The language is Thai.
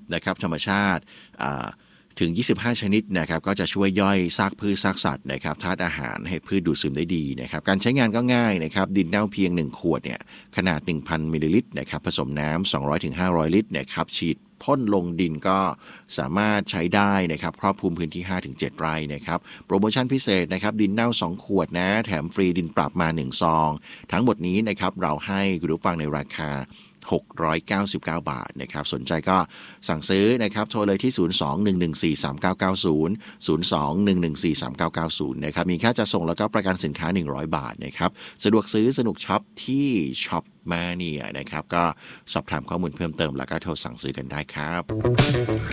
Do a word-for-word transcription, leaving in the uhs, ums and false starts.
นะครับธรรมชาติถึงยี่สิบห้าชนิดนะครับก็จะช่วยย่อยซากพืชซากสัตว์นะครับธาตุอาหารให้พืชดูดซึมได้ดีนะครับการใช้งานก็ง่ายนะครับดินเน่าเพียงหนึ่งขวดเนี่ยขนาด หนึ่งพัน มิลลิลิตรนะครับผสมน้ำ สองร้อยถึงห้าร้อย ลิตรนะครับฉีดพ่นลงดินก็สามารถใช้ได้นะครับครอบคลุมพื้นที่ ห้าถึงเจ็ด ไร่นะครับโปรโมชั่นพิเศษนะครับดินเน่าสองขวดนะแถมฟรีดินปรับมาหนึ่งซองทั้งหมดนี้นะครับเราให้คุณผู้ฟังในราคาหกร้อยเก้าสิบเก้าบาทนะครับสนใจก็สั่งซื้อนะครับโทรเลยที่ศูนย์ สอง หนึ่ง หนึ่ง สี่ สาม เก้า เก้า ศูนย์ ศูนย์ สอง หนึ่ง หนึ่ง สี่ สาม เก้า เก้า ศูนย์นะครับมีค่าจัดส่งแล้วก็ประกันสินค้าหนึ่งร้อยบาทนะครับสะดวกซื้อสนุกช็อปที่ช็อปมาเนียนะครับก็สอบถามข้อมูลเพิ่มเติมแล้วก็โทรสั่งซื้อกันได้ครับ